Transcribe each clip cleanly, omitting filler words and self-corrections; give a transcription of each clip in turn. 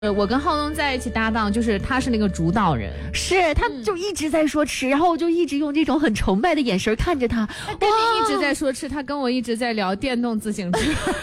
我跟浩东在一起搭档，就是他是那个主导人， 是他就一直在说吃，然后我就一直用这种很崇拜的眼神看着他。 他跟你一直在说吃，他跟我一直在聊电动自行车。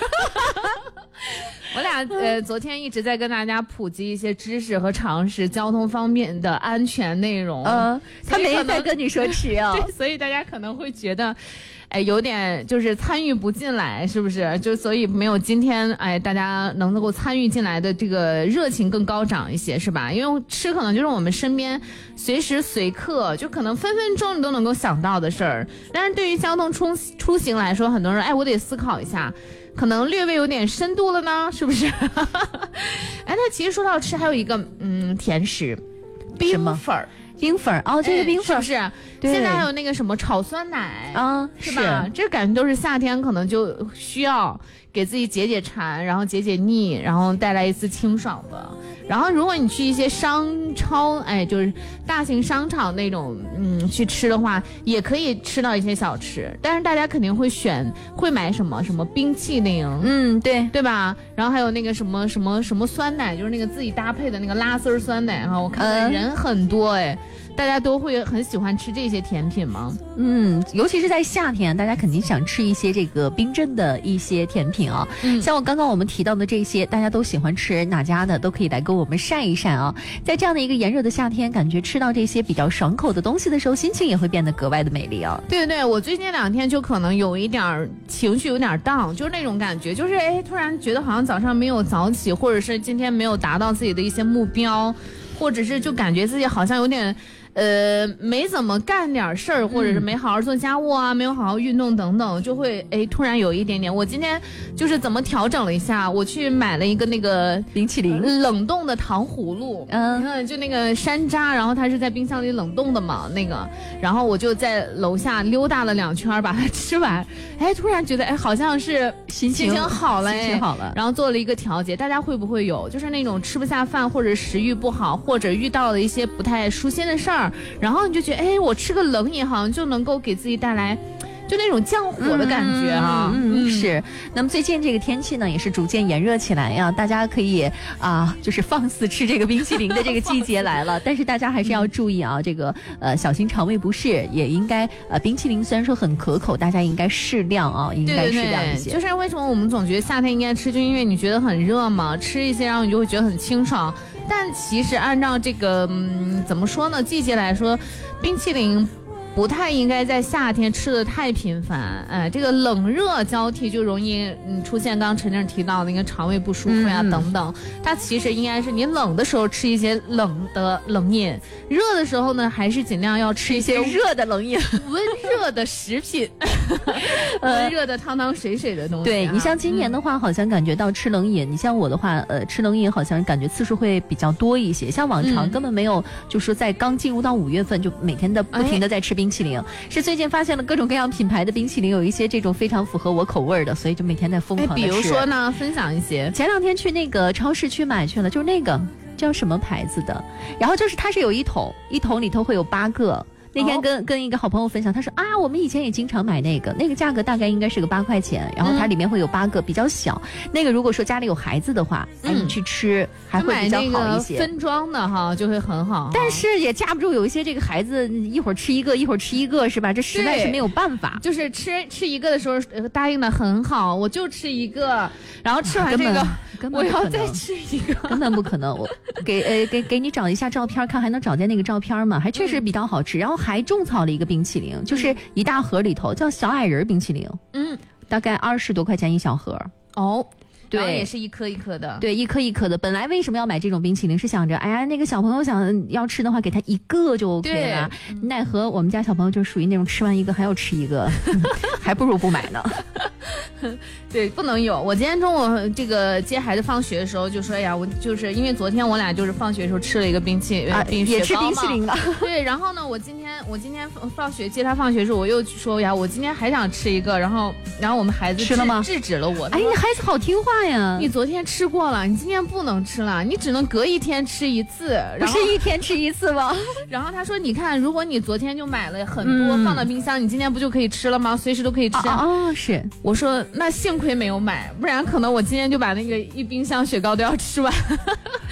我俩昨天一直在跟大家普及一些知识和常识，交通方面的安全内容。 他没在跟你说吃啊。 对，所以大家可能会觉得。有点就是参与不进来，是不是？就所以没有今天大家能够参与进来的这个热情更高涨一些，是吧？因为吃可能就是我们身边随时随刻就可能分分钟你都能够想到的事儿。但是对于交通出行来说，很多人我得思考一下，可能略微有点深度了呢，是不是？那其实说到吃，还有一个甜食，冰粉儿。 冰粉哦，这个冰粉是不是？现在还有那个什么炒酸奶啊， 是吧？这感觉都是夏天可能就需要给自己解解馋，然后解解腻，然后带来一丝清爽的。然后如果你去一些商超，就是大型商场那种，去吃的话，也可以吃到一些小吃。但是大家肯定会买什么冰淇淋，对吧？然后还有那个什么酸奶，就是那个自己搭配的那个拉丝酸奶哈，我看人很多大家都会很喜欢吃这些甜品吗？ 尤其是在夏天，大家肯定想吃一些这个冰镇的一些甜品啊。像我刚刚我们提到的这些，大家都喜欢吃哪家的，都可以来跟我们晒一晒啊。在这样的一个炎热的夏天，感觉吃到这些比较爽口的东西的时候，心情也会变得格外的美丽啊。 对，我最近2天就可能有一点情绪有点down，就是那种感觉，就是突然觉得好像早上没有早起，或者是今天没有达到自己的一些目标，或者是就感觉自己好像有点没怎么干点事儿，或者是没好好做家务啊，没有好好运动等等，就会突然有一点点。我今天就是怎么调整了一下，我去买了一个那个冰淇淋冷冻的糖葫芦，你看就那个山楂，然后它是在冰箱里冷冻的嘛，那个，然后我就在楼下溜达了2圈把它吃完，突然觉得好像是心情好了，然后做了一个调节。大家会不会有就是那种吃不下饭，或者食欲不好，或者遇到了一些不太舒心的事儿？然后你就觉得我吃个冷饮好像就能够给自己带来就那种降火的感觉啊。 是。那么最近这个天气呢也是逐渐炎热起来呀，大家可以就是放肆吃这个冰淇淋的这个季节来了。但是大家还是要注意啊，这个小心肠胃不适，也应该冰淇淋虽然说很可口，大家应该适量啊，应该适量一些。 就是为什么我们总觉得夏天应该吃，就因为你觉得很热嘛，吃一些然后你就会觉得很清爽。但其实按照这个怎么说呢，季节来说，冰淇淋不太应该在夏天吃的太频繁，这个冷热交替就容易出现刚刚陈静提到的那个肠胃不舒服呀等等。它其实应该是你冷的时候吃一些冷的冷饮，热的时候呢还是尽量要吃一些热的冷饮， 温热的食品，温热的汤汤水水的东西。 对，你像今年的话，好像感觉到吃冷饮，你像我的话，吃冷饮好像感觉次数会比较多一些。像往常根本没有，就说在刚进入到5月份就每天的不停的在吃冰淇淋，是最近发现了各种各样品牌的冰淇淋，有一些这种非常符合我口味的，所以就每天在疯狂的吃。 比如说呢，分享一些。 前2天去那个超市去买去了，就是那个叫什么牌子的，然后就是它是有一桶里头会有8个。那天跟一个好朋友分享，他说我们以前也经常买那个价格大概应该是个8块钱，然后它里面会有8个，比较小。那个如果说家里有孩子的话，你去吃还会比较好一些。 分装的哈就会很好， 但是也架不住有一些这个孩子一会儿吃一个，一会儿吃一个，是吧？这实在是没有办法。 就是吃一个的时候答应的很好，我就吃一个，然后吃完这个我要再吃一个， 根本不可能。我给你找一下照片，看还能找见那个照片吗？还确实比较好吃。然后还种草了一个冰淇淋，就是一大盒里头叫小矮人冰淇淋，大概20多块钱一小盒。对， 也是一颗一颗的。 对，一颗一颗的。本来为什么要买这种冰淇淋？是想着，那个小朋友想要吃的话，给他一个就 OK 了。奈何我们家小朋友就属于那种吃完一个还要吃一个，还不如不买呢。 对，不能有。我今天中午这个接孩子放学的时候就说，我就是因为昨天我俩就是放学的时候吃了一个冰淇淋， 也吃冰淇淋了。 对，然后呢，我今天放学接他放学的时候，我又说我今天还想吃一个，然后我们孩子吃了吗？ 制止了我。 你孩子好听话呀！ 你昨天吃过了，你今天不能吃了，你只能隔1天吃一次。 不是1天吃一次吗？ 然后他说，你看，如果你昨天就买了很多放到冰箱，你今天不就可以吃了吗？随时都可以吃。 是。 我说那幸亏没有买，不然可能我今天就把那个一冰箱雪糕都要吃完。